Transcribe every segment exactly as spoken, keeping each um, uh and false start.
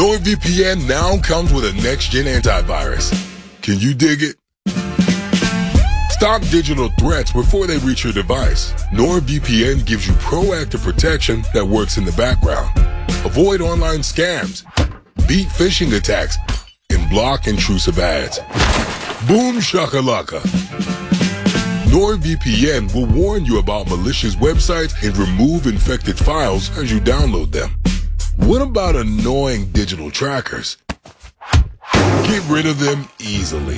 NordVPN now comes with a next-gen antivirus. Can you dig it? Stop digital threats before they reach your device. NordVPN gives you proactive protection that works in the background. Avoid online scams, beat phishing attacks, and block intrusive ads. Boom shakalaka. NordVPN will warn you about malicious websites and remove infected files as you download them. What about annoying digital trackers? Get rid of them easily.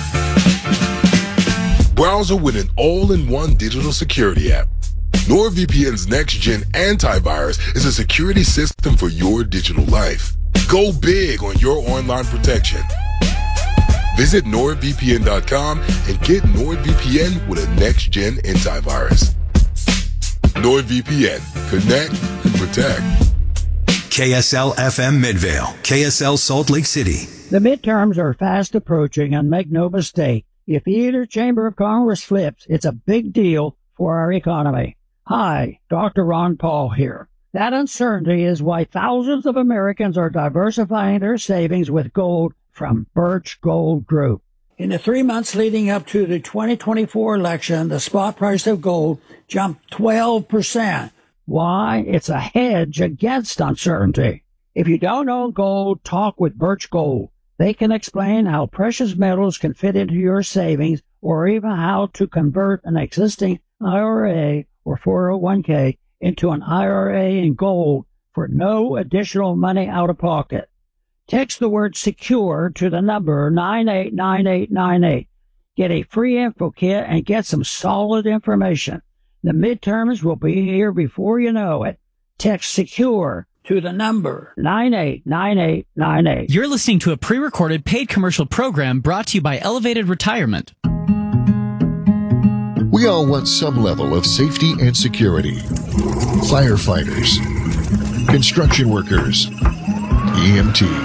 Browser with an all-in-one digital security app. NordVPN's next-gen antivirus is a security system for your digital life. Go big on your online protection. Visit nord V P N dot com and get NordVPN with a next-gen antivirus. NordVPN. Connect and protect. K S L F M Midvale, K S L Salt Lake City. The midterms are fast approaching, and make no mistake, if either chamber of Congress flips, it's a big deal for our economy. Hi, Doctor Ron Paul here. That uncertainty is why thousands of Americans are diversifying their savings with gold from Birch Gold Group. In the three months leading up to the twenty twenty-four election, the spot price of gold jumped twelve percent. Why? It's a hedge against uncertainty. If you don't own gold, talk with Birch Gold. They can explain how precious metals can fit into your savings, or even how to convert an existing I R A or four oh one k into an I R A in gold for no additional money out of pocket. Text the word SECURE to the number nine eight nine eight nine eight. Get a free info kit and get some solid information. The midterms will be here before you know it. Text SECURE to the number nine eight nine eight nine eight. You're listening to a pre-recorded paid commercial program brought to you by Elevated Retirement. We all want some level of safety and security. Firefighters, construction workers, E M T.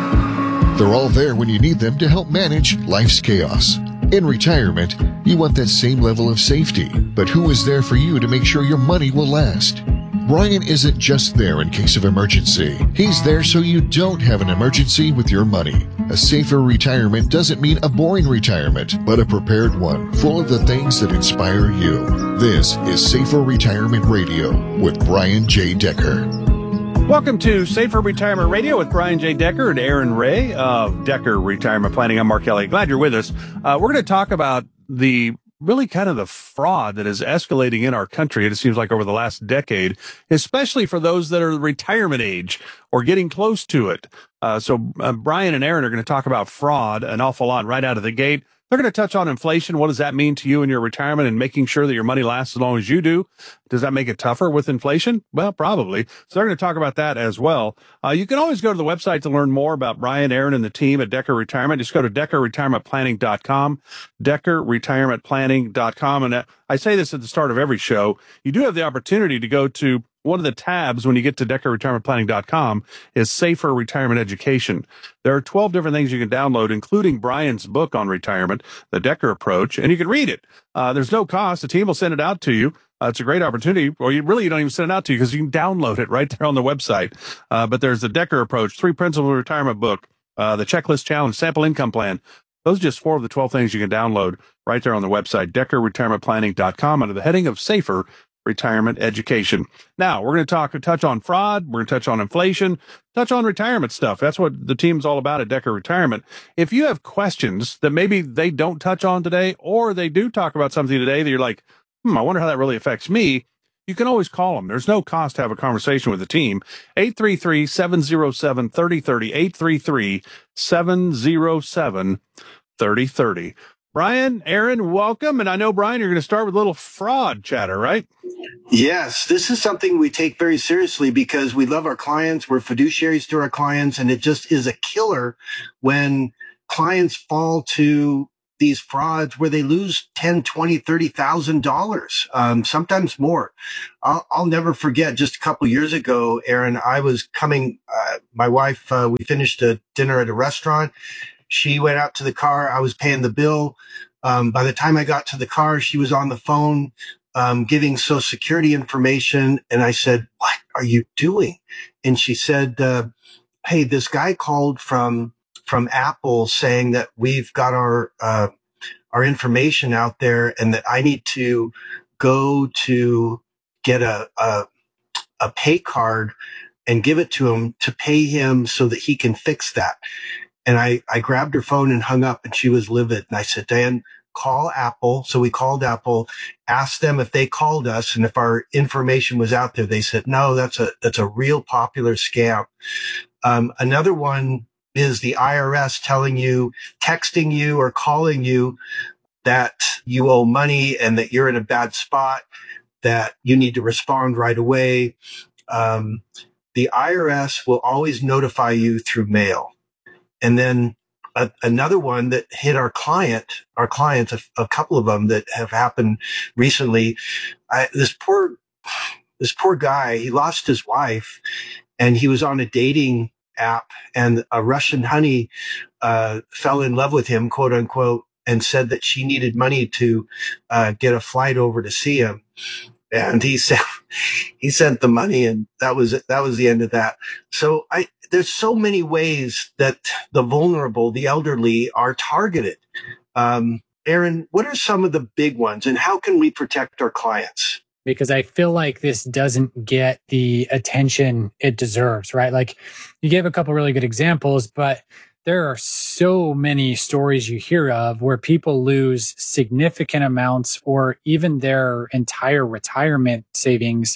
They're all there when you need them to help manage life's chaos. In retirement, you want that same level of safety, but who is there for you to make sure your money will last? Brian isn't just there in case of emergency. He's there so you don't have an emergency with your money. A safer retirement doesn't mean a boring retirement, but a prepared one, full of the things that inspire you. This is Safer Retirement Radio with Brian J. Decker. Welcome to Safer Retirement Radio with Brian J. Decker and Aaron Ray of Decker Retirement Planning. I'm Mark Kelly. Glad you're with us. Uh, we're going to talk about the really kind of the fraud that is escalating in our country. It seems like over the last decade, especially for those that are retirement age or getting close to it. Uh, so uh, Brian and Aaron are going to talk about fraud an awful lot right out of the gate. They're going to touch on inflation. What does that mean to you in your retirement and making sure that your money lasts as long as you do? Does that make it tougher with inflation? Well, probably. So they're going to talk about that as well. Uh, you can always go to the website to learn more about Brian, Aaron, and the team at Decker Retirement. Just go to decker retirement planning dot com, decker retirement planning dot com. And I say this at the start of every show. You do have the opportunity to go to one of the tabs when you get to decker retirement planning dot com is Safer Retirement Education. There are twelve different things you can download, including Brian's book on retirement, The Decker Approach, and you can read it. Uh, there's no cost. The team will send it out to you. Uh, it's a great opportunity, or you really you don't even send it out to you because you can download it right there on the website. Uh, but there's the Decker Approach, Three Principles of Retirement book, uh, the Checklist Challenge, Sample Income Plan. Those are just four of the twelve things you can download right there on the website, decker retirement planning dot com, under the heading of Safer Retirement Education. Now, we're going to talk, touch on fraud. We're going to touch on inflation, touch on retirement stuff. That's what the team's all about at Decker Retirement. If you have questions that maybe they don't touch on today, or they do talk about something today that you're like, hmm, I wonder how that really affects me, you can always call them. There's no cost to have a conversation with the team. eight three three, seven oh seven, three oh three oh, eight three three, seven oh seven, three oh three oh. Brian, Aaron, welcome. And I know, Brian, you're going to start with a little fraud chatter, right? Yes, this is something we take very seriously because we love our clients. We're fiduciaries to our clients, and it just is a killer when clients fall to these frauds where they lose ten, twenty, thirty thousand dollars, um, sometimes more. I'll, I'll never forget. Just a couple years ago, Aaron, I was coming. Uh, my wife, uh, we finished a dinner at a restaurant. She went out to the car. I was paying the bill. Um, by the time I got to the car, she was on the phone, um, giving Social Security information. And I said, "What are you doing?" And she said, uh, hey, this guy called from from Apple saying that we've got our uh, our information out there and that I need to go to get a, a, a pay card and give it to him to pay him so that he can fix that. And I, I grabbed her phone and hung up, and she was livid. And I said, Dan, call Apple. So we called Apple, asked them if they called us and if our information was out there. They said, no, that's a, that's a real popular scam. Um, another one is the I R S telling you, texting you or calling you that you owe money and that you're in a bad spot, that you need to respond right away. Um, the I R S will always notify you through mail. And then a, another one that hit our client, our clients, a, a couple of them that have happened recently. I, this poor, this poor guy, he lost his wife and he was on a dating app, and a Russian honey, uh, fell in love with him, quote unquote, and said that she needed money to, uh, get a flight over to see him. And he said, he sent the money, and that was it. That was the end of that. So I, there's so many ways that the vulnerable, the elderly, are targeted. Um, Aaron, what are some of the big ones, and how can we protect our clients? Because I feel like this doesn't get the attention it deserves, right? Like, you gave a couple really good examples, but there are so many stories you hear of where people lose significant amounts or even their entire retirement savings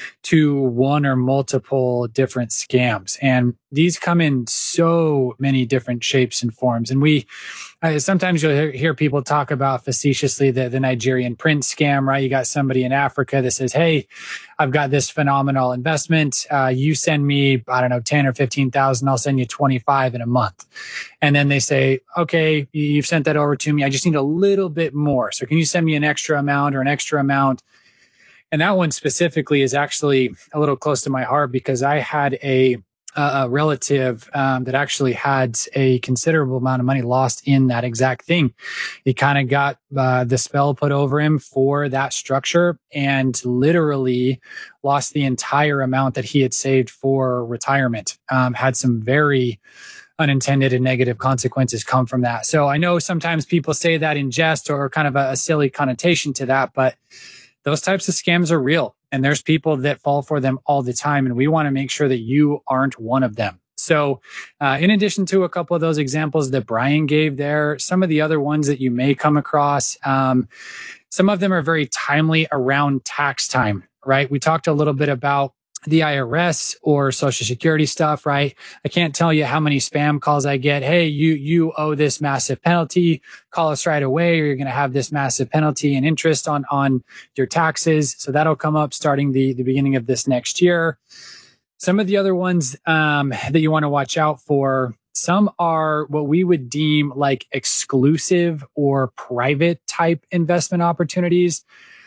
to one or multiple different scams. And these come in so many different shapes and forms. And we, uh, sometimes you'll hear, hear people talk about facetiously the, the Nigerian prince scam, right? You got somebody in Africa that says, hey, I've got this phenomenal investment. Uh, you send me, I don't know, ten or fifteen thousand. I'll send you twenty-five in a month. And then they say, okay, you've sent that over to me. I just need a little bit more. So can you send me an extra amount or an extra amount? And that one specifically is actually a little close to my heart because I had a, a relative um, that actually had a considerable amount of money lost in that exact thing. He kind of got uh, the spell put over him for that structure and literally lost the entire amount that he had saved for retirement. Um, had some very unintended and negative consequences come from that. So I know sometimes people say that in jest or kind of a, a silly connotation to that, but those types of scams are real, and there's people that fall for them all the time, and we want to make sure that you aren't one of them. So uh, in addition to a couple of those examples that Brian gave there, some of the other ones that you may come across, um, some of them are very timely around tax time, right? We talked a little bit about the I R S or Social Security stuff, right? I can't tell you how many spam calls I get. Hey, you, you owe this massive penalty. Call us right away, or you're going to have this massive penalty and interest on, on your taxes. So that'll come up starting the, the beginning of this next year. Some of the other ones, um, that you want to watch out for, some are what we would deem like exclusive or private type investment opportunities.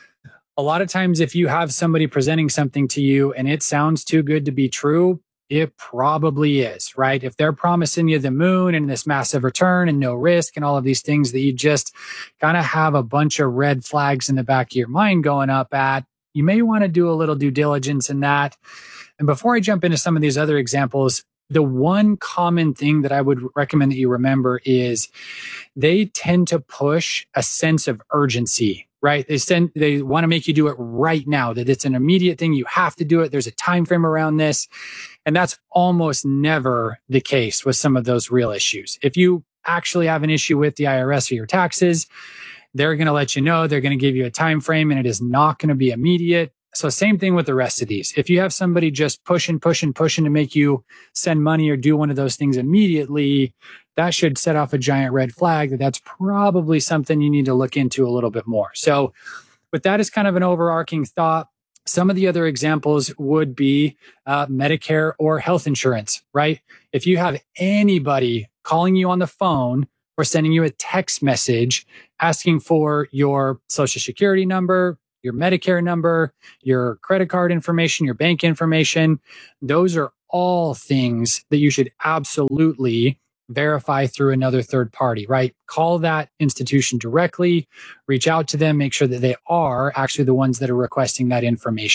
A lot of times, if you have somebody presenting something to you and it sounds too good to be true, it probably is, right? If they're promising you the moon and this massive return and no risk and all of these things that you just kind of have a bunch of red flags in the back of your mind going up at, you may want to do a little due diligence in that. And before I jump into some of these other examples, the one common thing that I would recommend that you remember is they tend to push a sense of urgency, right? They send, they want to make you do it right now, that it's an immediate thing. You have to do it. There's a time frame around this. And that's almost never the case with some of those real issues. If you actually have an issue with the I R S or your taxes, they're going to let you know, they're going to give you a time frame, and it is not going to be immediate. So same thing with the rest of these. If you have somebody just pushing, pushing, pushing to make you send money or do one of those things immediately, that should set off a giant red flag that that's probably something you need to look into a little bit more. So with that as kind of an overarching thought, some of the other examples would be uh, Medicare or health insurance, right? If you have anybody calling you on the phone or sending you a text message asking for your Social Security number, your Medicare number, your credit card information, your bank information, those are all things that you should absolutely verify through another third party, right? Call that institution directly, reach out to them, make sure that they are actually the ones that are requesting that information.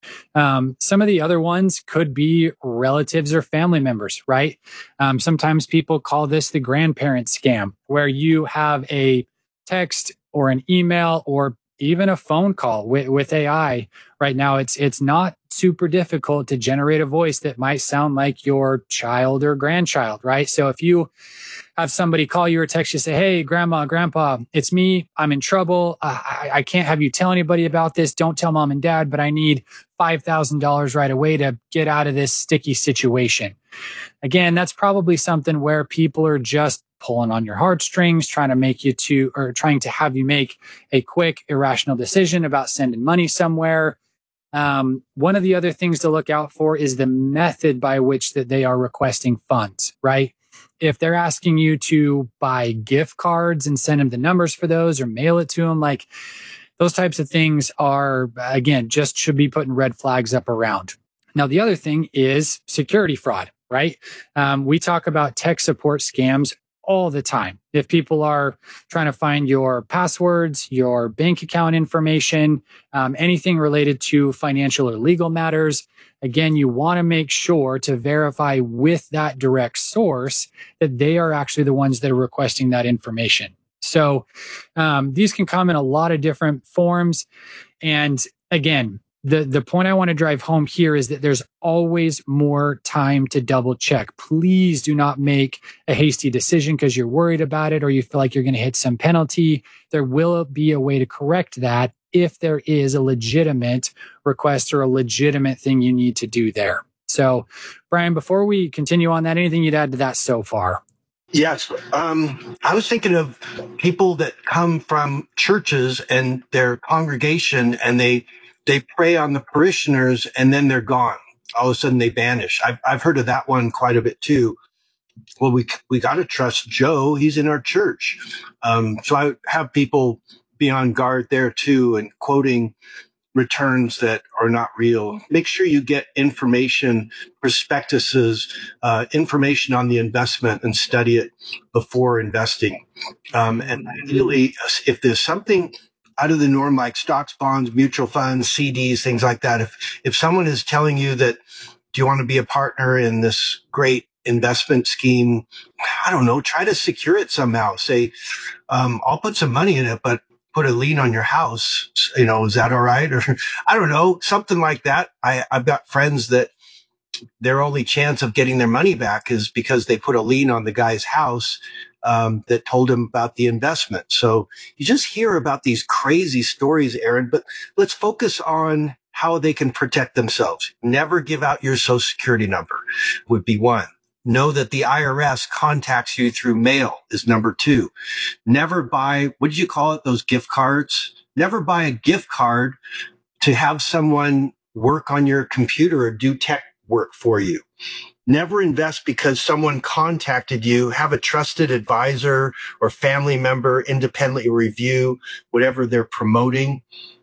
Um, some of the other ones could be relatives or family members, right? Um, sometimes people call this the grandparent scam, where you have a text or an email or even a phone call with, with A I. Right now, it's it's not super difficult to generate a voice that might sound like your child or grandchild, right? So if you have somebody call you or text you, say, hey, grandma, grandpa, it's me. I'm in trouble. Uh, I, I can't have you tell anybody about this. Don't tell mom and dad, but I need five thousand dollars right away to get out of this sticky situation. Again, that's probably something where people are just pulling on your heartstrings, trying to make you to, or trying to have you make a quick, irrational decision about sending money somewhere. Um, one of the other things to look out for is the method by which that they are requesting funds, right? If they're asking you to buy gift cards and send them the numbers for those or mail it to them, like those types of things are, again, just should be putting red flags up around. Now, the other thing is security fraud, right? Um, we talk about tech support scams all the time. If people are trying to find your passwords, your bank account information, um, anything related to financial or legal matters, again, you want to make sure to verify with that direct source that they are actually the ones that are requesting that information. So um, these can come in a lot of different forms. And again, The the point I want to drive home here is that there's always more time to double check. Please do not make a hasty decision because you're worried about it or you feel like you're going to hit some penalty. There will be a way to correct that if there is a legitimate request or a legitimate thing you need to do there. So, Brian, before we continue on that, anything you'd add to that so far? Yes. Um, I was thinking of people that come from churches and their congregation and they They prey on the parishioners and then they're gone. All of a sudden they vanish. I've, I've heard of that one quite a bit too. Well, we, we got to trust Joe. He's in our church. Um, so I have people be on guard there too and quoting returns that are not real. Make sure you get information, prospectuses, uh, information on the investment and study it before investing. Um, and ideally, if there's something out of the norm, like stocks, bonds, mutual funds, C Ds, things like that. If, if someone is telling you that, do you want to be a partner in this great investment scheme? I don't know, try to secure it somehow. Say, um, I'll put some money in it, but put a lien on your house. You know, is that all right? Or I don't know, something like that. I, I've got friends that their only chance of getting their money back is because they put a lien on the guy's house Um, that told him about the investment. So you just hear about these crazy stories, Aaron, but let's focus on how they can protect themselves. Never give out your social security number would be one. Know that the I R S contacts you through mail is number two. Never buy, what did you call it? Those gift cards? Never buy a gift card to have someone work on your computer or do tech work for you. Never invest because someone contacted you. Have a trusted advisor or family member independently review whatever they're promoting.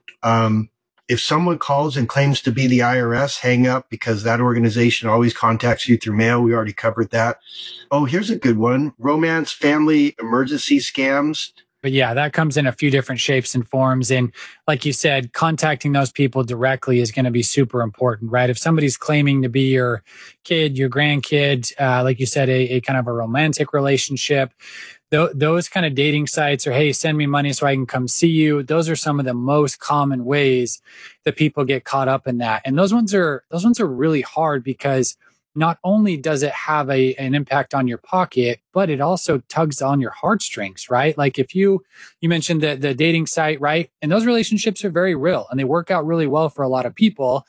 Um, if someone calls and claims to be the I R S, hang up because that organization always contacts you through mail. We already covered that. Oh, here's a good one. Romance, family, emergency scams. But yeah, that comes in a few different shapes and forms. And like you said, contacting those people directly is going to be super important, right? If somebody's claiming to be your kid, your grandkid, uh, like you said, a, a kind of a romantic relationship, th- those kind of dating sites, or, hey, send me money so I can come see you. Those are some of the most common ways that people get caught up in that. And those ones are, those ones are really hard because not only does it have a an impact on your pocket, but it also tugs on your heartstrings, right? Like if you, you mentioned the, the dating site, right? And those relationships are very real and they work out really well for a lot of people.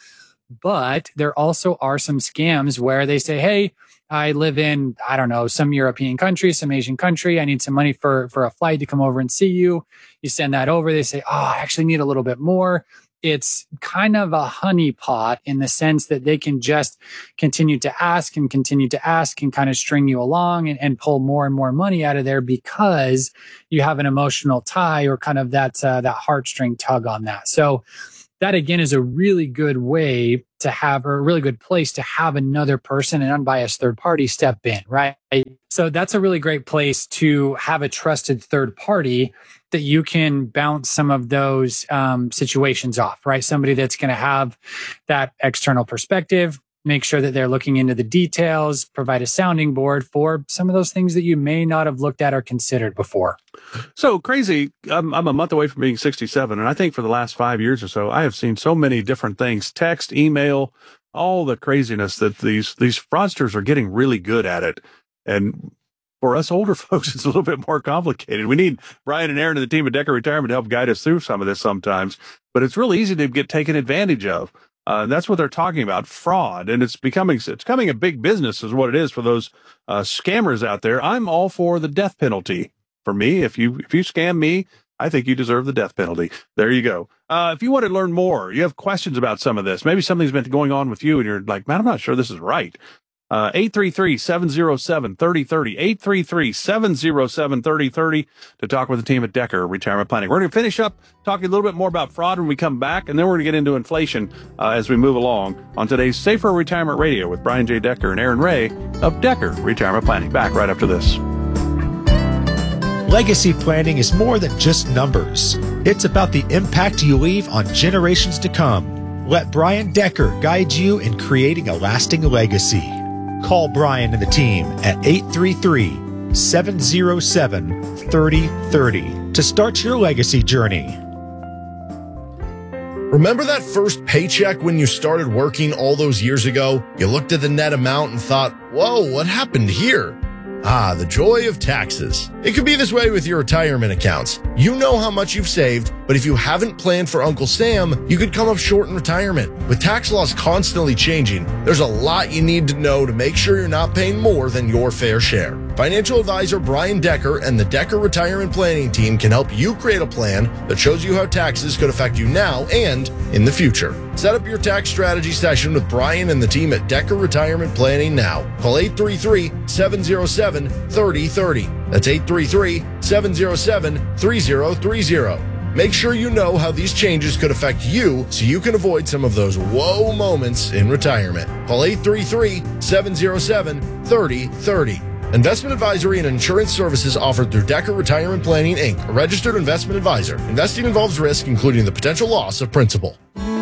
But there also are some scams where they say, hey, I live in, I don't know, some European country, some Asian country. I need some money for, for a flight to come over and see you. You send that over. They say, oh, I actually need a little bit more. It's kind of a honeypot in the sense that they can just continue to ask and continue to ask and kind of string you along and, and pull more and more money out of there because you have an emotional tie or kind of that, uh, that heartstring tug on that. So that, again, is a really good way to have, or a really good place to have another person, an unbiased third party step in, right? So that's a really great place to have a trusted third party that you can bounce some of those um, situations off, right? Somebody that's going to have that external perspective, make sure that they're looking into the details, provide a sounding board for some of those things that you may not have looked at or considered before. So crazy. I'm, I'm a month away from being sixty-seven. And I think for the last five years or so, I have seen so many different things, text, email, all the craziness that these, these fraudsters are getting really good at it. And for us older folks, it's a little bit more complicated. We need Brian and Aaron and the team at Decker Retirement to help guide us through some of this sometimes, but it's really easy to get taken advantage of. Uh, that's what they're talking about, fraud. And it's becoming, it's becoming a big business is what it is for those uh, scammers out there. I'm all for the death penalty. For me, if you, if you scam me, I think you deserve the death penalty. There you go. Uh, if you want to learn more, you have questions about some of this, maybe something's been going on with you and you're like, man, I'm not sure this is right. Uh, eight three three, seven oh seven, three oh three oh, eight three three, seven oh seven, three oh three oh to talk with the team at Decker Retirement Planning. We're going to finish up talking a little bit more about fraud when we come back, and then we're going to get into inflation uh, as we move along on today's Safer Retirement Radio with Brian J. Decker and Aaron Ray of Decker Retirement Planning. Back right after this. Legacy planning is more than just numbers. It's about the impact you leave on generations to come. Let Brian Decker guide you in creating a lasting legacy. Call Brian and the team at eight three three, seven oh seven, three oh three oh to start your legacy journey. Remember that first paycheck when you started working all those years ago? You looked at the net amount and thought, whoa, what happened here? Ah, the joy of taxes. It could be this way with your retirement accounts. You know how much you've saved, but if you haven't planned for Uncle Sam, you could come up short in retirement. With tax laws constantly changing, there's a lot you need to know to make sure you're not paying more than your fair share. Financial advisor Brian Decker and the Decker Retirement Planning Team can help you create a plan that shows you how taxes could affect you now and in the future. Set up your tax strategy session with Brian and the team at Decker Retirement Planning now. Call eight three three, seven oh seven, three oh three oh. That's eight three three, seven oh seven, three oh three oh. Make sure you know how these changes could affect you so you can avoid some of those whoa moments in retirement. Call eight three three, seven oh seven, three oh three oh. Investment advisory and insurance services offered through Decker Retirement Planning, Incorporated, a registered investment advisor. Investing involves risk, including the potential loss of principal.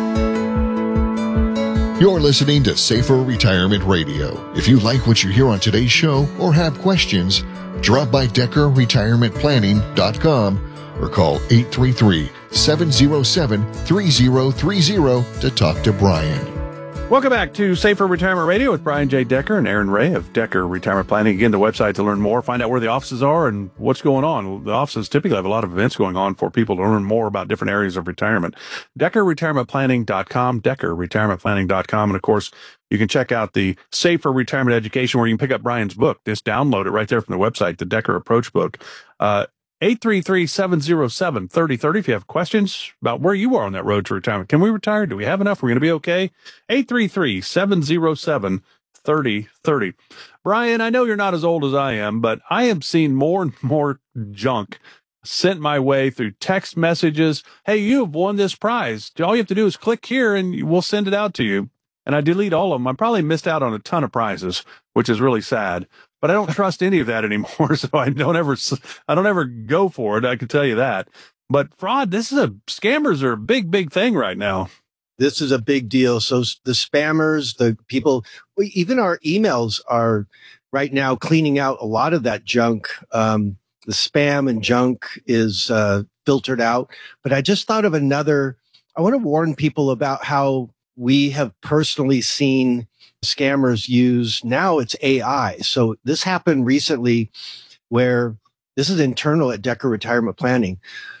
You're listening to Safer Retirement Radio. If you like what you hear on today's show or have questions, drop by Decker Retirement Planning dot com or call eight three three, seven oh seven, three oh three oh to talk to Brian. Welcome back to Safer Retirement Radio with Brian J. Decker and Aaron Ray of Decker Retirement Planning. Again, the website to learn more, find out where the offices are and what's going on. The offices typically have a lot of events going on for people to learn more about different areas of retirement. Decker Retirement Planning dot com, Decker Retirement Planning dot com. And of course, you can check out the Safer Retirement Education where you can pick up Brian's book. Just download it right there from the website, the Decker Approach book. Uh, eight three three, seven oh seven, three oh three oh if you have questions about where you are on that road to retirement. Can we retire? Do we have enough? We're going to be okay? eight three three, seven oh seven, three oh three oh. Brian, I know you're not as old as I am, but I have seen more and more junk sent my way through text messages. Hey, you've won this prize. All you have to do is click here and we'll send it out to you. And I delete all of them. I probably missed out on a ton of prizes, which is really sad. But I don't trust any of that anymore, so I don't ever, I don't ever go for it. I can tell you that. But fraud, this is a scammers are a big, big thing right now. This is a big deal. So the spammers, the people, even our emails are right now cleaning out a lot of that junk. Um, the spam and junk is uh, filtered out. But I just thought of another. I want to warn people about how we have personally seen scammers use, now it's A I. So this happened recently where this is internal at Decker Retirement Planning.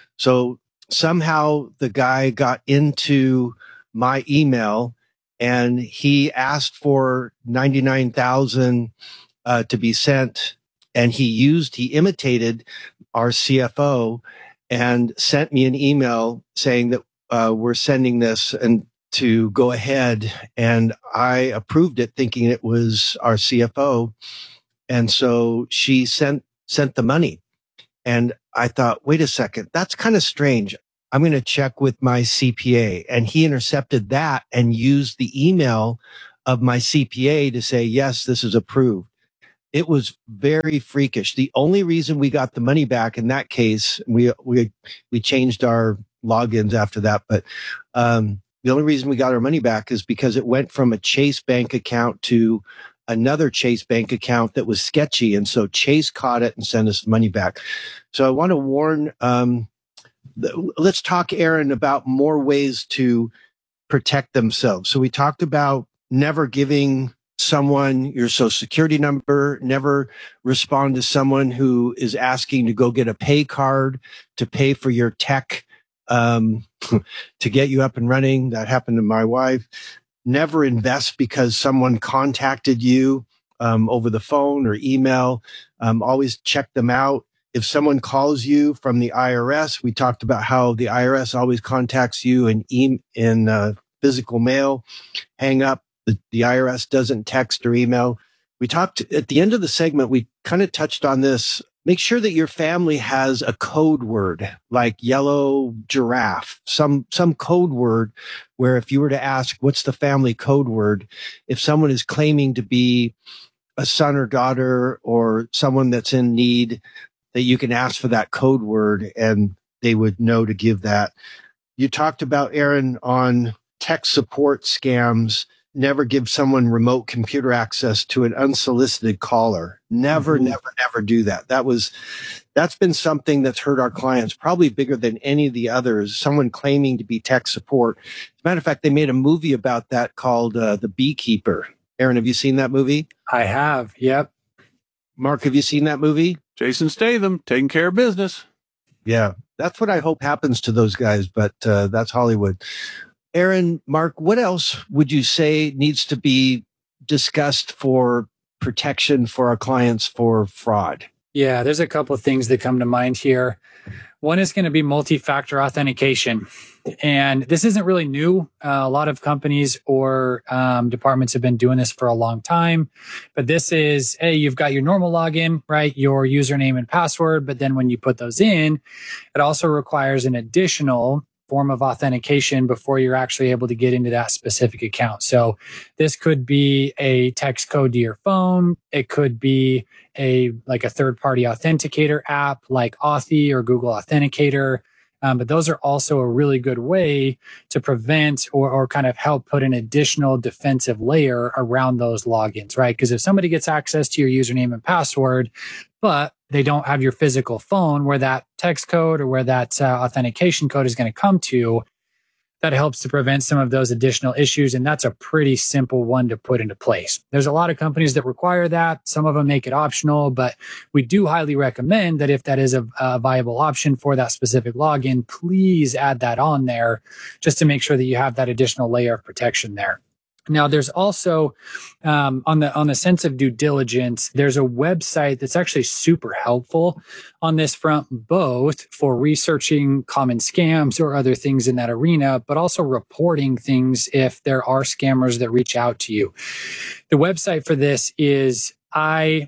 So somehow the guy got into my email and he asked for ninety-nine thousand uh, to be sent. And he used, he imitated our C F O and sent me an email saying that uh, we're sending this and to go ahead, and I approved it thinking it was our C F O. And so she sent, sent the money. And I thought, wait a second, that's kind of strange. I'm going to check with my C P A. And he intercepted that and used the email of my C P A to say, yes, this is approved. It was very freakish. The only reason we got the money back in that case, we, we, we changed our logins after that, but, um, the only reason we got our money back is because it went from a Chase bank account to another Chase bank account that was sketchy. And so Chase caught it and sent us the money back. So I want to warn, um, th- let's talk, Aaron, about more ways to protect themselves. So we talked about never giving someone your social security number, never respond to someone who is asking to go get a pay card to pay for your tech, um, to get you up and running. That happened to my wife. Never invest because someone contacted you, um, over the phone or email. Um, always check them out. If someone calls you from the I R S, we talked about how the I R S always contacts you in, e- in, uh, physical mail. Hang up. The, the I R S doesn't text or email. We talked at the end of the segment, we kind of touched on this. Make sure that your family has a code word like yellow giraffe, some, some code word where if you were to ask, what's the family code word? If someone is claiming to be a son or daughter or someone that's in need, that you can ask for that code word and they would know to give that. You talked about, Aaron, on tech support scams. Never give someone remote computer access to an unsolicited caller. Never, mm-hmm. never, never do that. That was, that's been something that's hurt our clients probably bigger than any of the others. Someone claiming to be tech support. As a matter of fact, they made a movie about that called uh, The Beekeeper. Aaron, have you seen that movie? I have. Yep. Mark, have you seen that movie? Jason Statham, taking care of business. Yeah, that's what I hope happens to those guys, but uh, that's Hollywood. Aaron, Mark, what else would you say needs to be discussed for protection for our clients for fraud? Yeah, there's a couple of things that come to mind here. One is going to be multi-factor authentication. And this isn't really new. Uh, a lot of companies or um, departments have been doing this for a long time. But this is, hey, you've got your normal login, right? Your username and password. But then when you put those in, it also requires an additional form of authentication before you're actually able to get into that specific account. So this could be a text code to your phone. It could be a like a third-party authenticator app like Authy or Google Authenticator. Um, but those are also a really good way to prevent or, or kind of help put an additional defensive layer around those logins, right? Because if somebody gets access to your username and password, but they don't have your physical phone where that text code or where that uh, authentication code is going to come to, that helps to prevent some of those additional issues. And that's a pretty simple one to put into place. There's a lot of companies that require that. Some of them make it optional, but we do highly recommend that if that is a, a viable option for that specific login, please add that on there just to make sure that you have that additional layer of protection there. Now, there's also um, on the on the sense of due diligence, there's a website that's actually super helpful on this front, both for researching common scams or other things in that arena, but also reporting things if there are scammers that reach out to you. The website for this is I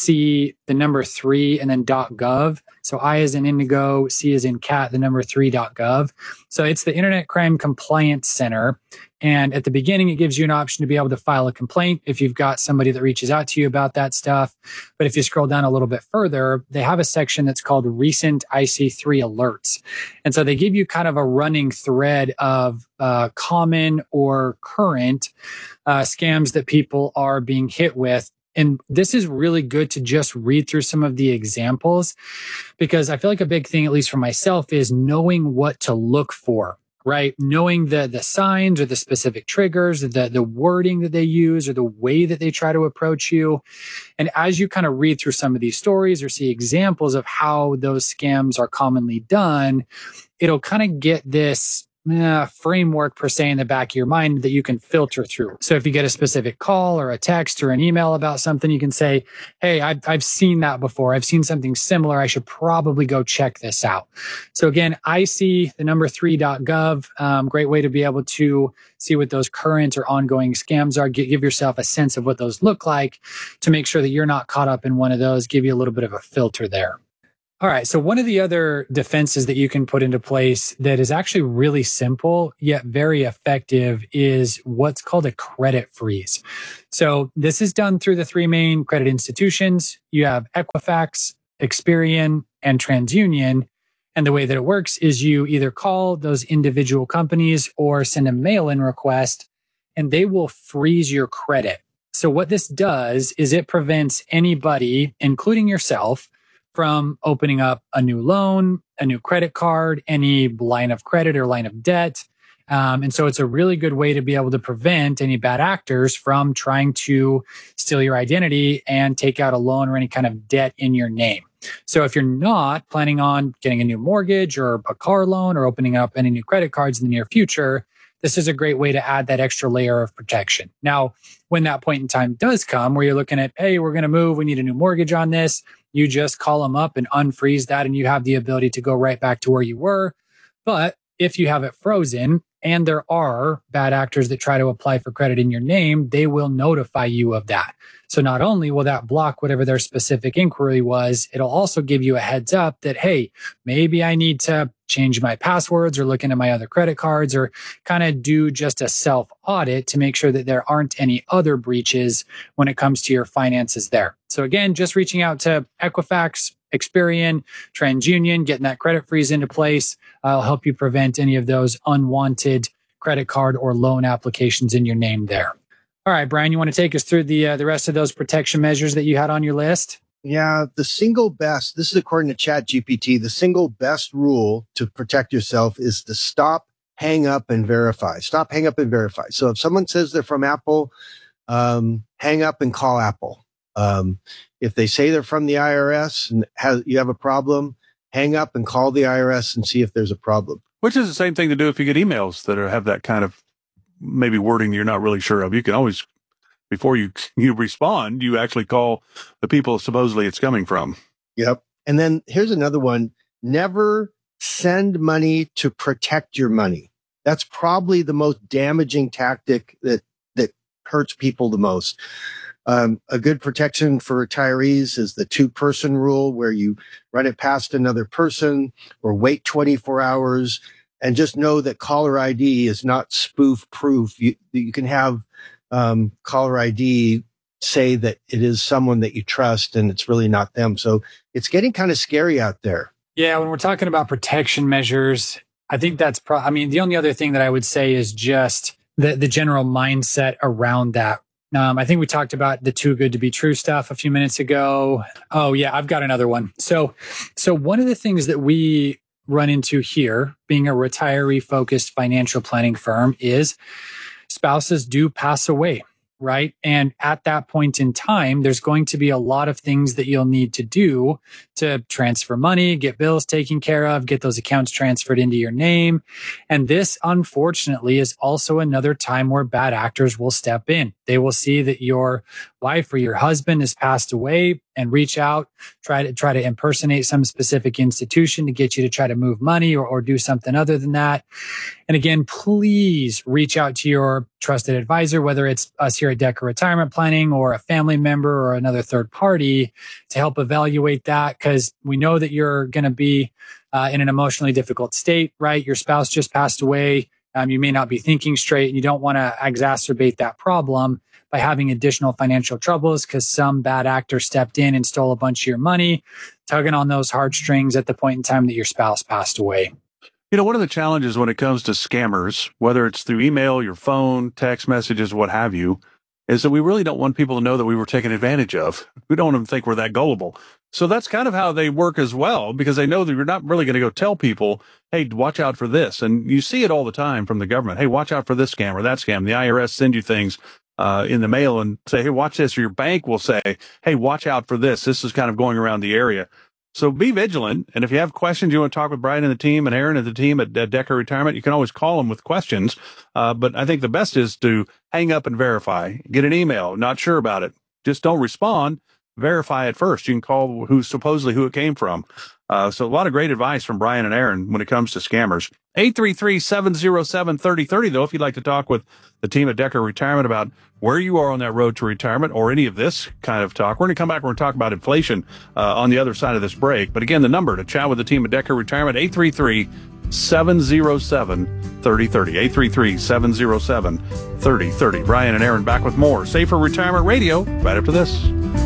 C the number three and then .gov. So I is in indigo, C is in cat, the number three .gov. So it's the Internet Crime Compliance Center. And at the beginning, it gives you an option to be able to file a complaint if you've got somebody that reaches out to you about that stuff. But if you scroll down a little bit further, they have a section that's called Recent I C three Alerts. And so they give you kind of a running thread of uh, common or current uh, scams that people are being hit with. And this is really good to just read through some of the examples, because I feel like a big thing, at least for myself, is knowing what to look for, right? Knowing the the signs or the specific triggers, the, the wording that they use or the way that they try to approach you. And as you kind of read through some of these stories or see examples of how those scams are commonly done, it'll kind of get this Uh, framework per se in the back of your mind that you can filter through. So if you get a specific call or a text or an email about something, you can say, hey, I've, I've seen that before. I've seen something similar. I should probably go check this out. So again, I C the number three .gov, um, great way to be able to see what those current or ongoing scams are. Give, give yourself a sense of what those look like to make sure that you're not caught up in one of those. Give you a little bit of a filter there. All right. So one of the other defenses that you can put into place that is actually really simple, yet very effective, is what's called a credit freeze. So this is done through the three main credit institutions. You have Equifax, Experian, and TransUnion. And the way that it works is you either call those individual companies or send a mail-in request, and they will freeze your credit. So what this does is it prevents anybody, including yourself, from opening up a new loan, a new credit card, any line of credit or line of debt. Um, and so it's a really good way to be able to prevent any bad actors from trying to steal your identity and take out a loan or any kind of debt in your name. So if you're not planning on getting a new mortgage or a car loan or opening up any new credit cards in the near future, this is a great way to add that extra layer of protection. Now, when that point in time does come where you're looking at, hey, we're going to move, we need a new mortgage on this, you just call them up and unfreeze that, and you have the ability to go right back to where you were. But if you have it frozen and there are bad actors that try to apply for credit in your name, they will notify you of that. So not only will that block whatever their specific inquiry was, it'll also give you a heads up that, hey, maybe I need to change my passwords or look into my other credit cards or kind of do just a self audit to make sure that there aren't any other breaches when it comes to your finances there. So again, just reaching out to Equifax, Experian, TransUnion, getting that credit freeze into place, uh, will help you prevent any of those unwanted credit card or loan applications in your name there. All right, Brian, you want to take us through the uh, the rest of those protection measures that you had on your list? Yeah, the single best, this is according to ChatGPT, the single best rule to protect yourself is to stop, hang up, and verify. Stop, hang up, and verify. So if someone says they're from Apple, um, hang up and call Apple. Um, if they say they're from the I R S and have, you have a problem, hang up and call the I R S and see if there's a problem. Which is the same thing to do if you get emails that are, have that kind of maybe wording you're not really sure of. You can always, before you you respond, you actually call the people supposedly it's coming from. Yep. And then here's another one. Never send money to protect your money. That's probably the most damaging tactic that, that hurts people the most. Um, a good protection for retirees is the two person rule, where you run it past another person or wait twenty-four hours. And just know that caller I D is not spoof proof. You, you can have um, caller I D say that it is someone that you trust and it's really not them. So it's getting kind of scary out there. Yeah, when we're talking about protection measures, I think that's pro- I mean, the only other thing that I would say is just the, the general mindset around that. Um, I think we talked about the too good to be true stuff a few minutes ago. Oh, yeah, I've got another one. So, so one of the things that we run into here, being a retiree-focused financial planning firm, is spouses do pass away, right? And at that point in time, there's going to be a lot of things that you'll need to do to transfer money, get bills taken care of, get those accounts transferred into your name. And this, unfortunately, is also another time where bad actors will step in. They will see that your wife or your husband has passed away and reach out, try to try to impersonate some specific institution to get you to try to move money or, or do something other than that. And again, please reach out to your trusted advisor, whether it's us here at Decker Retirement Planning or a family member or another third party, to help evaluate that, because we know that you're going to be uh, in an emotionally difficult state, right? Your spouse just passed away. Um, you may not be thinking straight, and you don't want to exacerbate that problem by having additional financial troubles because some bad actor stepped in and stole a bunch of your money, tugging on those heartstrings at the point in time that your spouse passed away. You know, one of the challenges when it comes to scammers, whether it's through email, your phone, text messages, what have you, is that we really don't want people to know that we were taken advantage of. We don't want them to think we're that gullible. So that's kind of how they work as well, because they know that you're not really going to go tell people, hey, watch out for this. And you see it all the time from the government. Hey, watch out for this scam or that scam. The I R S send you things uh, in the mail and say, hey, watch this. Or your bank will say, hey, watch out for this. This is kind of going around the area. So be vigilant. And if you have questions, you want to talk with Brian and the team and Aaron and the team at Decker Retirement, you can always call them with questions. Uh, but I think the best is to hang up and verify. Get an email. Not sure about it. Just don't respond. Verify it first. You can call who's supposedly who it came from. Uh, so a lot of great advice from Brian and Aaron when it comes to scammers. eight three three, seven oh seven, three oh three oh, though, if you'd like to talk with the team at Decker Retirement about where you are on that road to retirement or any of this kind of talk. We're going to come back. We're going to talk about inflation uh, on the other side of this break. But again, the number to chat with the team at Decker Retirement, eight three three, seven oh seven, three oh three oh, eight three three, seven oh seven, three oh three oh. Brian and Aaron back with more Safer Retirement Radio right after this.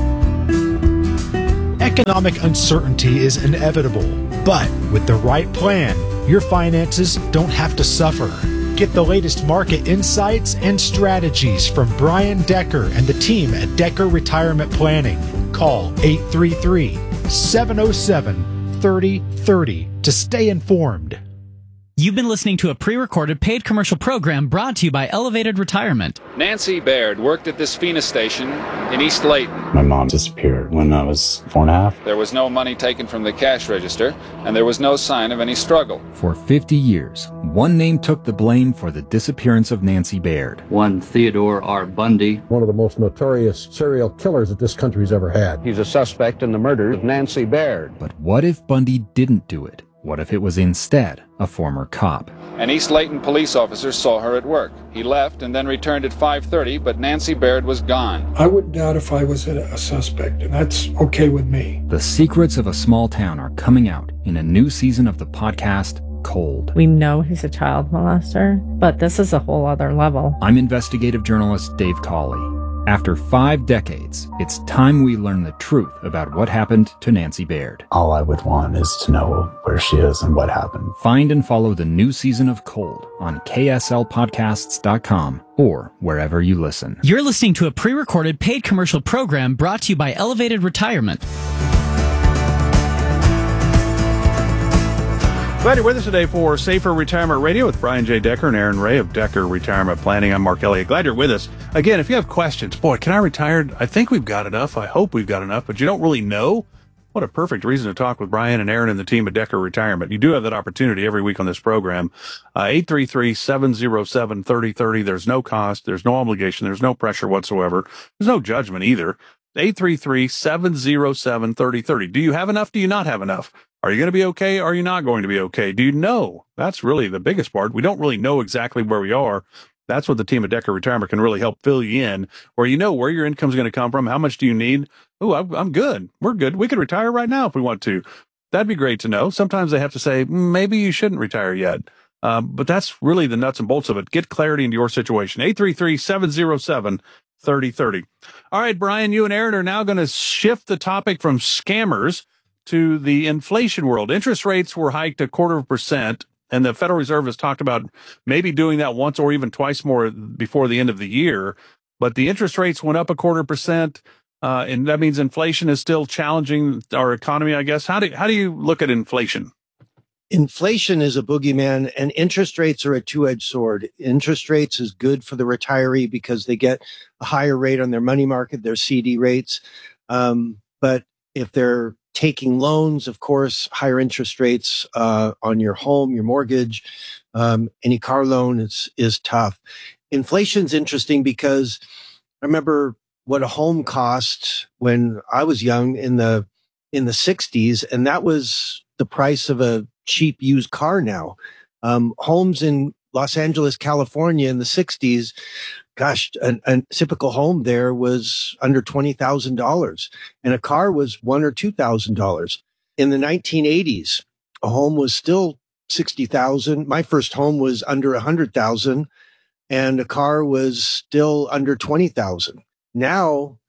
Economic uncertainty is inevitable, but with the right plan, your finances don't have to suffer. Get the latest market insights and strategies from Brian Decker and the team at Decker Retirement Planning. Call eight three three, seven oh seven, three oh three oh to stay informed. You've been listening to a pre-recorded paid commercial program brought to you by Elevated Retirement. Nancy Baird worked at this Phoenix station in East Layton. My mom disappeared when I was four and a half. There was no money taken from the cash register, and there was no sign of any struggle. For fifty years, one name took the blame for the disappearance of Nancy Baird. One Theodore R. Bundy. One of the most notorious serial killers that this country's ever had. He's a suspect in the murder of Nancy Baird. But what if Bundy didn't do it? What if it was instead a former cop? An East Layton police officer saw her at work. He left and then returned at five thirty, but Nancy Baird was gone. I wouldn't doubt if I was a, a suspect, and that's okay with me. The secrets of a small town are coming out in a new season of the podcast, Cold. We know he's a child molester, but this is a whole other level. I'm investigative journalist Dave Cawley. After five decades, it's time we learn the truth about what happened to Nancy Baird. All I would want is to know where she is and what happened. Find and follow the new season of Cold on K S L podcasts dot com or wherever you listen. You're listening to a pre-recorded paid commercial program brought to you by Elevated Retirement. Glad you're with us today for Safer Retirement Radio with Brian J. Decker and Aaron Ray of Decker Retirement Planning. I'm Mark Elliott. Glad you're with us. Again, if you have questions, boy, can I retire? I think we've got enough. I hope we've got enough, but you don't really know. What a perfect reason to talk with Brian and Aaron and the team at Decker Retirement. You do have that opportunity every week on this program. Uh, eight three three, seven oh seven, three oh three oh. There's no cost. There's no obligation. There's no pressure whatsoever. There's no judgment either. eight three three, seven oh seven, three oh three oh. Do you have enough? Do you not have enough? Are you going to be okay? Are you not going to be okay? Do you know? That's really the biggest part. We don't really know exactly where we are. That's what the team at Decker Retirement can really help fill you in, where you know where your income is going to come from. How much do you need? Oh, I'm good. We're good. We could retire right now if we want to. That'd be great to know. Sometimes they have to say, maybe you shouldn't retire yet. Um, but that's really the nuts and bolts of it. Get clarity into your situation. eight three three, seven oh seven, three oh three oh. All right, Brian, you and Aaron are now going to shift the topic from scammers to the inflation world. Interest rates were hiked a quarter of a percent, and the Federal Reserve has talked about maybe doing that once or even twice more before the end of the year. But the interest rates went up a quarter percent, uh, and that means inflation is still challenging our economy, I guess. How do, how do you look at inflation? Inflation is a boogeyman, and interest rates are a two-edged sword. Interest rates is good for the retiree because they get a higher rate on their money market, their C D rates. Um, but if they're taking loans, of course, higher interest rates uh, on your home, your mortgage, um, any car loan is is tough. Inflation's interesting because I remember what a home cost when I was young in the in the sixties, and that was the price of a cheap used car now. Um, homes in Los Angeles, California in the sixties, gosh, a, a typical home there was under twenty thousand dollars, and a car was one or two thousand dollars. In the nineteen eighties, a home was still sixty thousand. My first home was under a hundred thousand, and a car was still under twenty thousand. Now,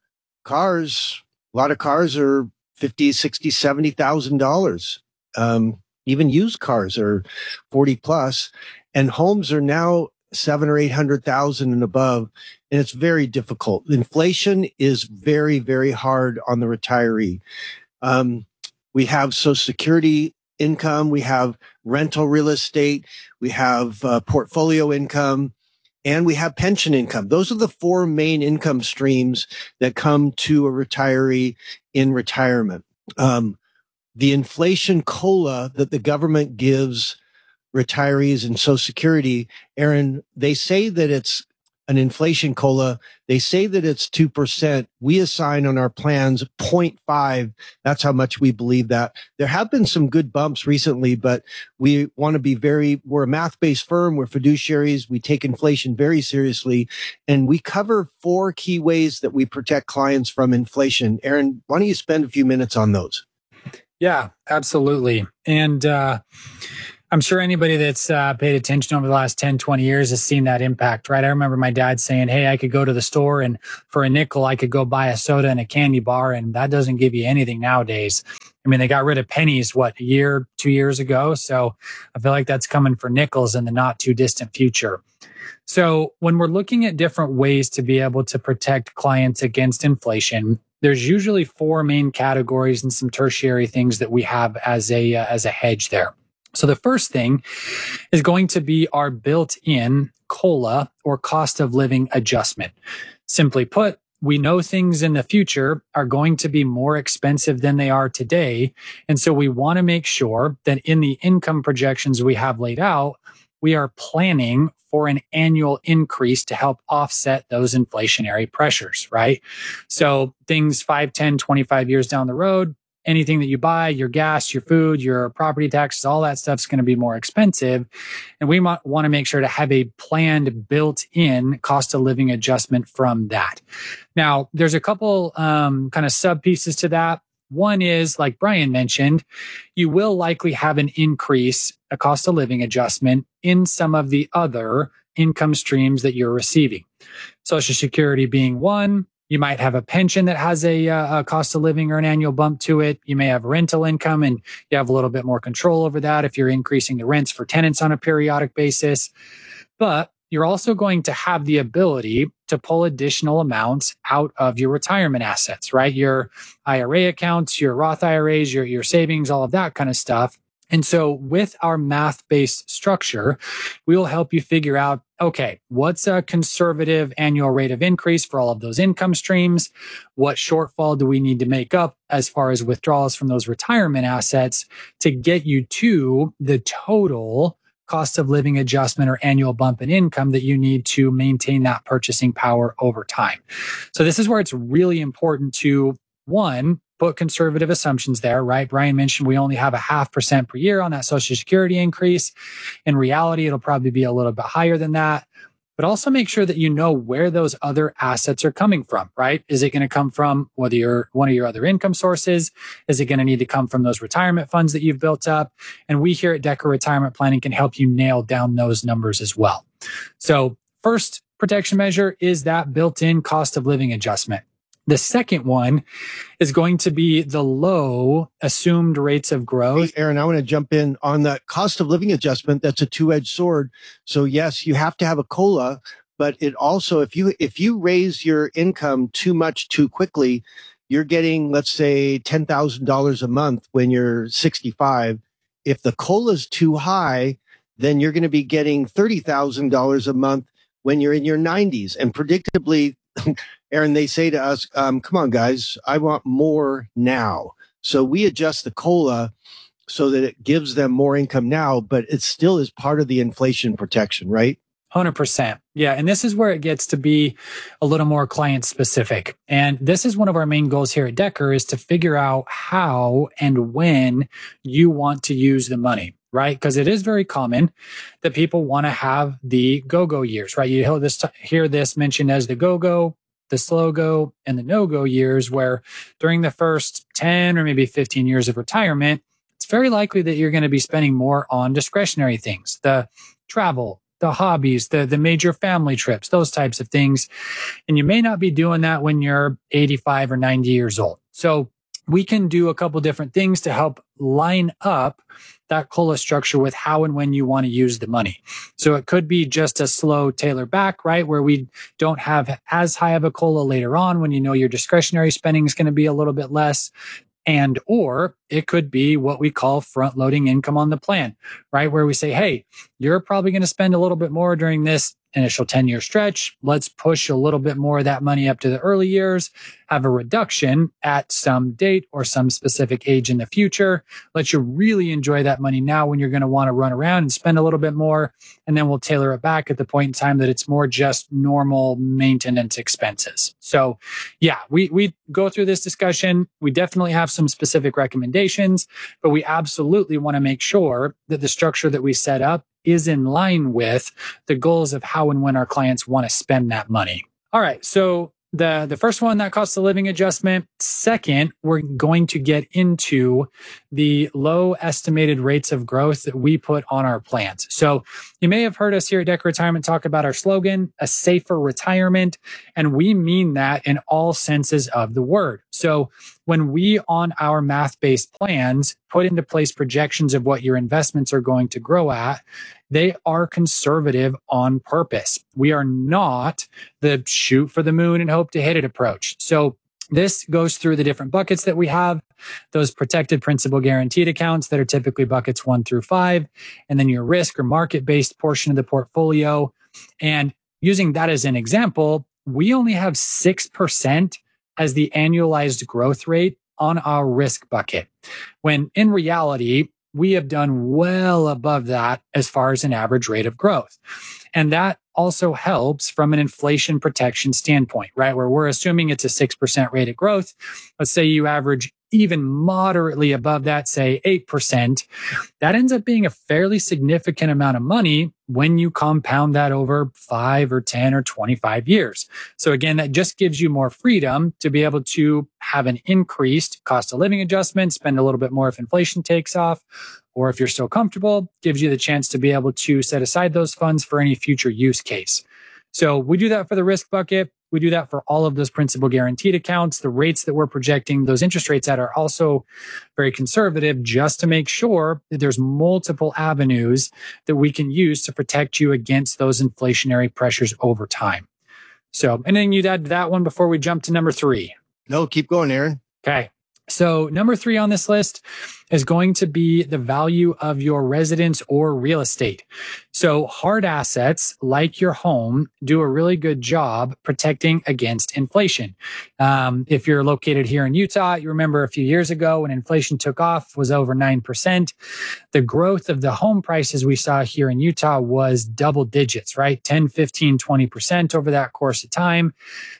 cars, a lot of cars are fifty, sixty, seventy thousand dollars. Um, even used cars are forty plus, and homes are now seven or eight hundred thousand and above, and it's very difficult. Inflation is very, very hard on the retiree. Um, we have Social Security income, we have rental real estate, we have uh, portfolio income, and we have pension income. Those are the four main income streams that come to a retiree in retirement. Um, the inflation COLA that the government gives retirees and Social Security, Aaron, they say that it's an inflation COLA. They say that it's two percent. We assign on our plans zero point five. That's how much we believe that. There have been some good bumps recently, but we want to be very, we're a math-based firm. We're fiduciaries. We take inflation very seriously. And we cover four key ways that we protect clients from inflation. Aaron, why don't you spend a few minutes on those? Yeah, absolutely. And uh, I'm sure anybody that's uh, paid attention over the last ten, twenty years has seen that impact, right? I remember my dad saying, hey, I could go to the store and for a nickel, I could go buy a soda and a candy bar. And that doesn't give you anything nowadays. I mean, they got rid of pennies, what, a year, two years ago? So I feel like that's coming for nickels in the not too distant future. So when we're looking at different ways to be able to protect clients against inflation, there's usually four main categories and some tertiary things that we have as a uh, as a hedge there. So the first thing is going to be our built-in COLA, or cost of living adjustment. Simply put, we know things in the future are going to be more expensive than they are today. And so we want to make sure that in the income projections we have laid out, we are planning for an annual increase to help offset those inflationary pressures, right? So things five, ten, twenty-five years down the road, anything that you buy, your gas, your food, your property taxes, all that stuff's going to be more expensive. And we want to make sure to have a planned built-in cost of living adjustment from that. Now, there's a couple um, kind of sub pieces to that. One is, like Brian mentioned, you will likely have an increase, a cost of living adjustment in some of the other income streams that you're receiving. Social Security being one. You might have a pension that has a, a cost of living or an annual bump to it. You may have rental income and you have a little bit more control over that if you're increasing the rents for tenants on a periodic basis. But you're also going to have the ability to pull additional amounts out of your retirement assets, right? Your I R A accounts, your Roth I R As, your, your savings, all of that kind of stuff. And so with our math-based structure, we will help you figure out, okay, what's a conservative annual rate of increase for all of those income streams? What shortfall do we need to make up as far as withdrawals from those retirement assets to get you to the total cost of living adjustment or annual bump in income that you need to maintain that purchasing power over time? So this is where it's really important to, one, put conservative assumptions there, right? Brian mentioned we only have a half percent per year on that Social Security increase. In reality, it'll probably be a little bit higher than that. But also make sure that you know where those other assets are coming from, right? Is it going to come from whether you're one of your other income sources? Is it going to need to come from those retirement funds that you've built up? And we here at Decker Retirement Planning can help you nail down those numbers as well. So first protection measure is that built-in cost of living adjustment. The second one is going to be the low assumed rates of growth. Hey, Aaron, I want to jump in on that cost of living adjustment. That's a two-edged sword. So yes, you have to have a COLA, but it also, if you, if you raise your income too much too quickly, you're getting, let's say, ten thousand dollars a month when you're sixty-five. If the COLA is too high, then you're going to be getting thirty thousand dollars a month when you're in your nineties. And predictably, Aaron, they say to us, um, come on, guys, I want more now. So we adjust the COLA so that it gives them more income now, but it still is part of the inflation protection, right? one hundred percent. Yeah. And this is where it gets to be a little more client specific. And this is one of our main goals here at Decker, is to figure out how and when you want to use the money, right? Because it is very common that people want to have the go-go years, right? You hear this, hear this mentioned as the go-go, the slow-go, and the no-go years, where during the first ten or maybe fifteen years of retirement, it's very likely that you're going to be spending more on discretionary things, the travel, the hobbies, the, the major family trips, those types of things. And you may not be doing that when you're eighty-five or ninety years old. So we can do a couple different things to help line up that COLA structure with how and when you want to use the money. So it could be just a slow tailor back, right? Where we don't have as high of a COLA later on when you know your discretionary spending is going to be a little bit less. And, or it could be what we call front loading income on the plan, right? Where we say, hey, you're probably going to spend a little bit more during this initial ten-year stretch. Let's push a little bit more of that money up to the early years, have a reduction at some date or some specific age in the future. Let you really enjoy that money now when you're going to want to run around and spend a little bit more. And then we'll tailor it back at the point in time that it's more just normal maintenance expenses. So yeah, we, we go through this discussion. We definitely have some specific recommendations, but we absolutely want to make sure that the structure that we set up is in line with the goals of how and when our clients want to spend that money. All right. So the, the first one, that cost of living adjustment. Second, we're going to get into the low estimated rates of growth that we put on our plans. So you may have heard us here at Decker Retirement talk about our slogan, a safer retirement. And we mean that in all senses of the word. So when we on our math-based plans put into place projections of what your investments are going to grow at, they are conservative on purpose. We are not the shoot for the moon and hope to hit it approach. So this goes through the different buckets that we have, those protected principal guaranteed accounts that are typically buckets one through five, and then your risk or market-based portion of the portfolio. And using that as an example, we only have six percent as the annualized growth rate on our risk bucket, when in reality, we have done well above that as far as an average rate of growth. And that also helps from an inflation protection standpoint, right? Where we're assuming it's a six percent rate of growth. Let's say you average even moderately above that, say eight percent. That ends up being a fairly significant amount of money when you compound that over five or ten or twenty-five years. So again, that just gives you more freedom to be able to have an increased cost of living adjustment, spend a little bit more if inflation takes off, or if you're still comfortable, gives you the chance to be able to set aside those funds for any future use case. So we do that for the risk bucket. We do that for all of those principal guaranteed accounts. The rates that we're projecting those interest rates at are also very conservative, just to make sure that there's multiple avenues that we can use to protect you against those inflationary pressures over time. So anything you'd add to that one before we jump to number three? No, keep going, Aaron. Okay. So number three on this list is going to be the value of your residence or real estate. So hard assets like your home do a really good job protecting against inflation. Um, if you're located here in Utah, you remember a few years ago when inflation took off was over nine percent. The growth of the home prices we saw here in Utah was double digits, right? ten, fifteen, twenty percent over that course of time.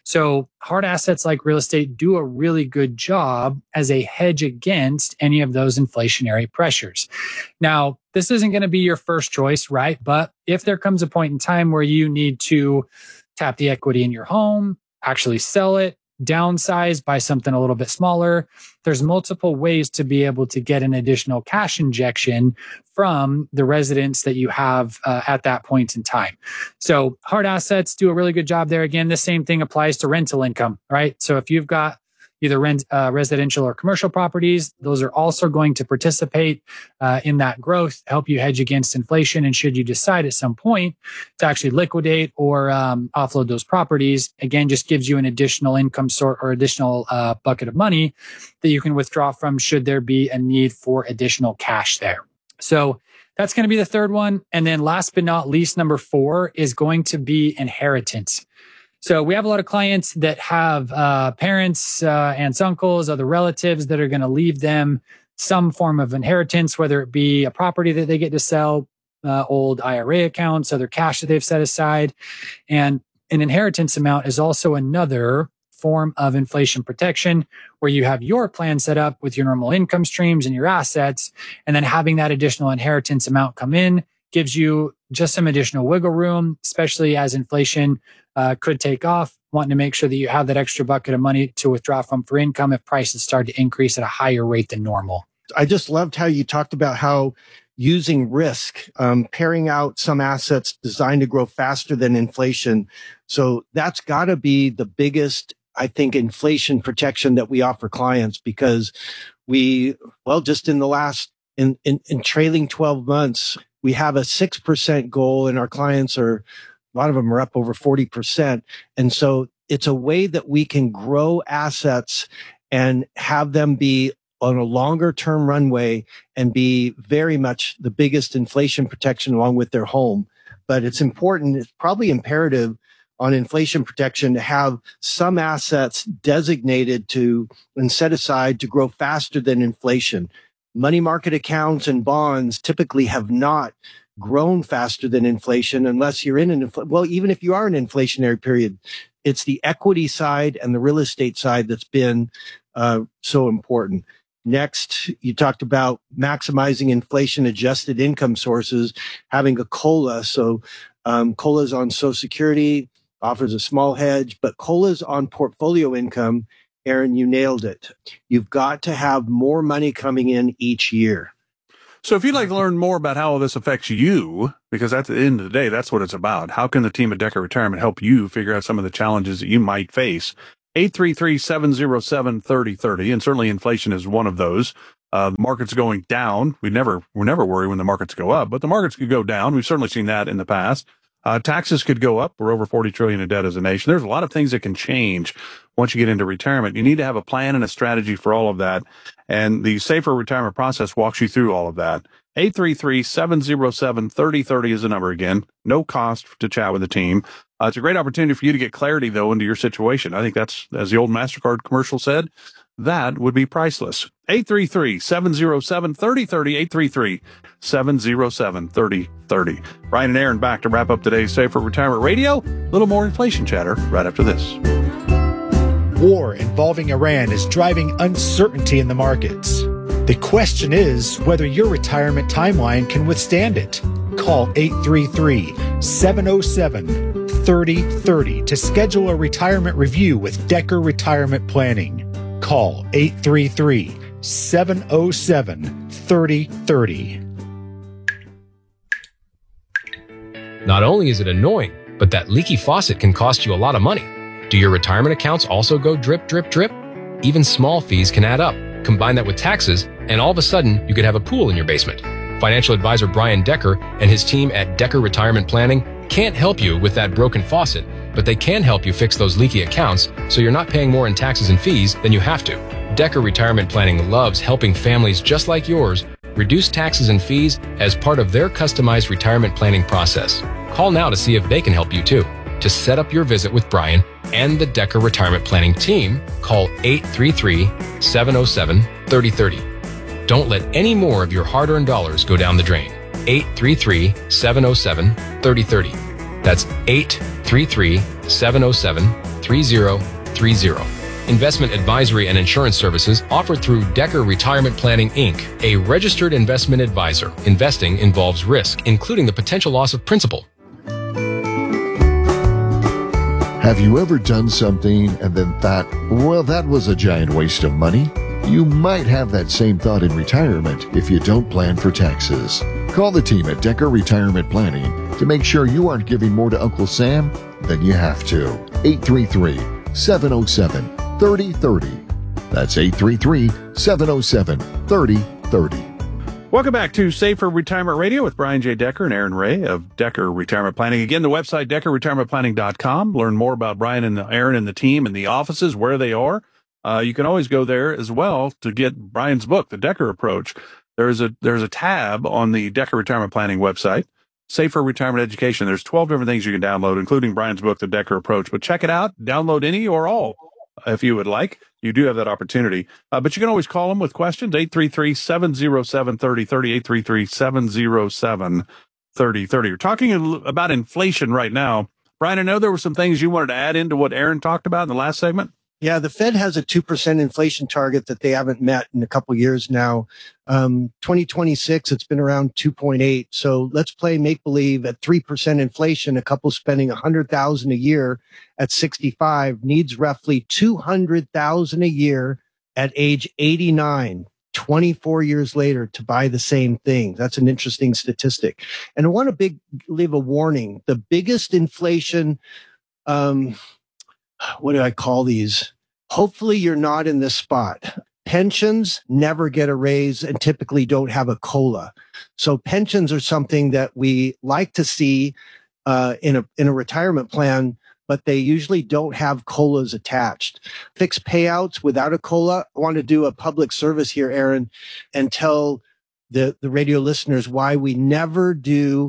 So hard assets like real estate do a really good job as a hedge against any of those inflationary pressures. Now, this isn't going to be your first choice, right? But if there comes a point in time where you need to tap the equity in your home, actually sell it, downsize, buy something a little bit smaller, there's multiple ways to be able to get an additional cash injection from the residence that you have uh, at that point in time. So hard assets do a really good job there. Again, the same thing applies to rental income, right? So if you've got either rent, uh, residential or commercial properties, those are also going to participate uh, in that growth, help you hedge against inflation. And should you decide at some point to actually liquidate or um, offload those properties, again, just gives you an additional income source or additional uh, bucket of money that you can withdraw from should there be a need for additional cash there. So that's going to be the third one. And then last but not least, number four is going to be inheritance. So we have a lot of clients that have uh, parents, uh, aunts, uncles, other relatives that are going to leave them some form of inheritance, whether it be a property that they get to sell, uh, old I R A accounts, other cash that they've set aside. And an inheritance amount is also another form of inflation protection where you have your plan set up with your normal income streams and your assets, and then having that additional inheritance amount come in gives you just some additional wiggle room, especially as inflation uh, could take off, wanting to make sure that you have that extra bucket of money to withdraw from for income if prices start to increase at a higher rate than normal. I just loved how you talked about how using risk, um, pairing out some assets designed to grow faster than inflation. So that's got to be the biggest, I think, inflation protection that we offer clients, because we, well, just in the last, in, in, in trailing twelve months, we have a six percent goal and our clients are, a lot of them are up over forty percent. And so it's a way that we can grow assets and have them be on a longer term runway and be very much the biggest inflation protection along with their home. but it's important. It's probably imperative on inflation protection to have some assets designated to and set aside to grow faster than inflation. Money market accounts and bonds typically have not grown faster than inflation unless you're in an, infl- well, even if you are in an inflationary period, it's the equity side and the real estate side that's been uh, so important. Next, you talked about maximizing inflation adjusted income sources, having a COLA. So um, COLA's on Social Security, offers a small hedge, but COLA's on portfolio income. Aaron, you nailed it. You've got to have more money coming in each year. So if you'd like to learn more about how all this affects you, because at the end of the day, that's what it's about. How can the team at Decker Retirement help you figure out some of the challenges that you might face? eight three three, seven oh seven, three oh three oh, and certainly inflation is one of those. Uh, the market's going down. We never, we never worry when the markets go up, but the markets could go down. We've certainly seen that in the past. Uh, taxes could go up. We're over forty trillion in debt as a nation. There's a lot of things that can change once you get into retirement. You need to have a plan and a strategy for all of that. And the Safer Retirement process walks you through all of that. eight three three, seven oh seven, three oh three oh is the number again. No cost to chat with the team. Uh, it's a great opportunity for you to get clarity, though, into your situation. I think that's, as the old MasterCard commercial said, that would be priceless. eight three three, seven oh seven, three oh three oh, eight three three, seven oh seven, three oh three oh. Brian and Aaron back to wrap up today's Safer Retirement Radio. A little more inflation chatter right after this. War involving Iran is driving uncertainty in the markets. The question is whether your retirement timeline can withstand it. Call eight three three, seven oh seven, three oh three oh to schedule a retirement review with Decker Retirement Planning. Call eight three three, seven oh seven, three oh three oh. Not only is it annoying, but that leaky faucet can cost you a lot of money. Do your retirement accounts also go drip, drip, drip? Even small fees can add up. Combine that with taxes, and all of a sudden, you could have a pool in your basement. Financial advisor Brian Decker and his team at Decker Retirement Planning can't help you with that broken faucet, but they can help you fix those leaky accounts so you're not paying more in taxes and fees than you have to. Decker Retirement Planning loves helping families just like yours reduce taxes and fees as part of their customized retirement planning process. Call now to see if they can help you too. To set up your visit with Brian and the Decker Retirement Planning team, call eight three three, seven oh seven, three oh three oh. Don't let any more of your hard-earned dollars go down the drain. eight three three, seven oh seven, three oh three oh. That's eight three three, seven oh seven, three oh three oh. Investment advisory and insurance services offered through Decker Retirement Planning, Incorporated, a registered investment advisor. Investing involves risk, including the potential loss of principal. Have you ever done something and then thought, well, that was a giant waste of money? You might have that same thought in retirement if you don't plan for taxes. Call the team at Decker Retirement Planning to make sure you aren't giving more to Uncle Sam than you have to. eight three three, seven oh seven, three oh three oh. That's eight three three, seven oh seven, three oh three oh. Welcome back to Safer Retirement Radio with Brian J. Decker and Aaron Ray of Decker Retirement Planning. Again, the website, decker retirement planning dot com. Learn more about Brian and Aaron and the team and the offices, where they are. Uh, you can always go there as well to get Brian's book, The Decker Approach. There's a there's a tab on the Decker Retirement Planning website, Safer Retirement Education. There's twelve different things you can download, including Brian's book, The Decker Approach. But check it out. Download any or all if you would like. You do have that opportunity. Uh, but you can always call them with questions, eight three three, seven oh seven, three oh three oh, eight three three, seven oh seven, three oh three oh. You're talking about inflation right now. Brian, I know there were some things you wanted to add into what Aaron talked about in the last segment. Yeah, the Fed has a two percent inflation target that they haven't met in a couple of years now. Um, twenty twenty-six, it's been around two point eight. So let's play make-believe at three percent inflation. A couple spending one hundred thousand dollars a year at sixty-five needs roughly two hundred thousand dollars a year at age eighty-nine, twenty-four years later to buy the same thing. That's an interesting statistic. And I want to big, leave a warning. The biggest inflation, um, what do I call these? Hopefully you're not in this spot. Pensions never get a raise and typically don't have a COLA. So pensions are something that we like to see uh, in a in a retirement plan, but they usually don't have COLAs attached. Fixed payouts without a COLA. I want to do a public service here, Aaron, and tell the, the radio listeners why we never do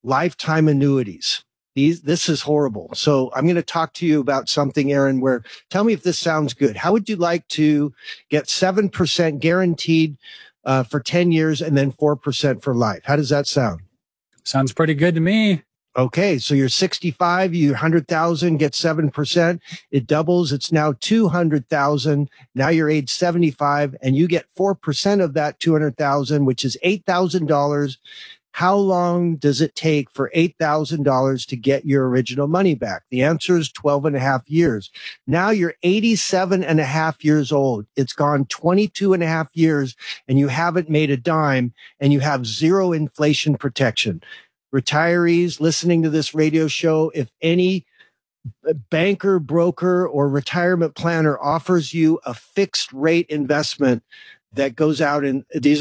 lifetime annuities. These, this is horrible. So I'm going to talk to you about something, Aaron, where tell me if this sounds good. How would you like to get seven percent guaranteed uh, for ten years and then four percent for life? How does that sound? Sounds pretty good to me. Okay, so you're sixty-five, you one hundred thousand, get seven percent. It doubles. It's now two hundred thousand. Now you're age seventy-five and you get four percent of that two hundred thousand, which is eight thousand dollars. How long does it take for eight thousand dollars to get your original money back? The answer is twelve and a half years. Now you're eighty-seven and a half years old. It's gone twenty-two and a half years and you haven't made a dime and you have zero inflation protection. Retirees listening to this radio show, if any banker, broker, or retirement planner offers you a fixed rate investment that goes out in these